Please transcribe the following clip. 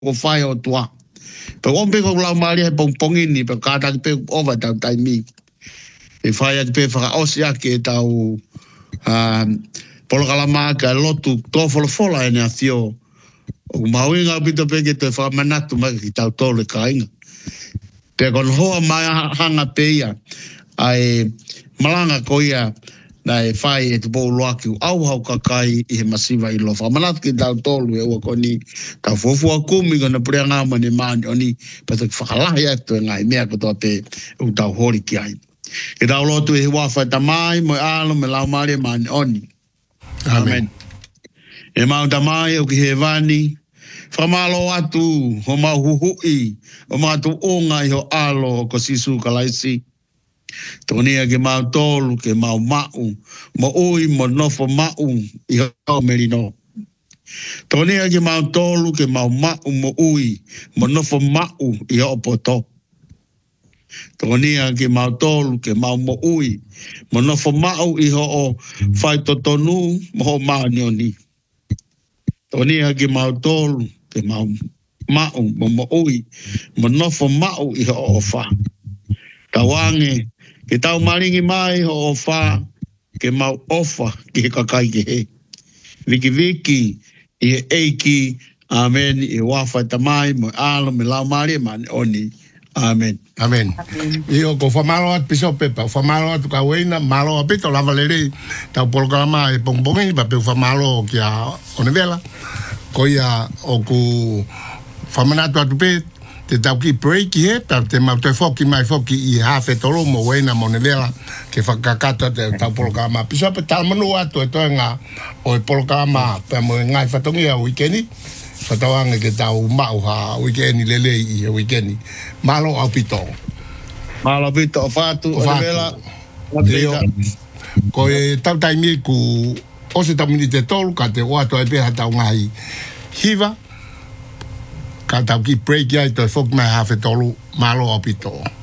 ko fai o tua. Pe ompe ko lau mari he pongpongi ni pe kata ki pe ova tau taimi. E fai aki pe whaka osi aki e tau polokalama ka lotu tōwholofola e nea thio. O mauinga pito peke te whakamanatu maka ki tau tōle ka inga. Te kon hoa mai hanga pe ia ai malanga ko ia na e whai e te pōu loaki u auhau kakai i he masiva i lo whamanatu ki tau tōlu e ua koni tau fofua kumi kona prea ngāma ni maani o ni pata ki whakalahi atu e ngai mea katoa pe u tau hori ki ai. E tau lotu e he wawhai tamai mo e alo me lau maari e maani oni. Amen. E mau tamai o ki he vani whamalo atu ho mau huhui o mātu onga i ho alo o ko sisu kalaisi. Tonia ke mau tolu, ke mau mau, mo ui, mo nofo mau, i hao merino. Tonia ke mau tolu, ke mau mau, mo ui, mo nofo mau, i hao poto. Tonia ke mau tolu, ke mau mo ui, mo nofo mau, i hao whai totonu, mo ho maanioni. Tonia ke mau tolu, ke mau mau, mo ui, mo nofo mau, i hao wha. Tawange, ke tau maringi mai ho ofa, ke mau ofa ki he kakai ke he. Viki, i he eiki, amen, i wawhai tamai, mo alo, me lau maari, mani oni, amen. Amen. Io ko whamaro at piso pepa, whamaro at ka weina, malo a pito, lava lere, tau polokalama e pongpongi, pa pe whamaro ki a onevela, ko ia o ku whamanatu atu pet, te tau ki break he, te mau te foki mai foki i hawhe toro mo weina mo nevela ke whakakata te tau polokama. Piso pe tal manu atu e toi ngā o e polokama pe mo ngai whatongi a wikeni, whatawanga ke tau mau ha wikeni lele i a wikeni. Malo au pito. Malo pito o whatu, o nevela. Ko e tau taimi ku ose tau mini te tolu ka te oato e peha tau ngai hiva, ka tau ki break ia i toi fok mai hawhe tolu malo o pito.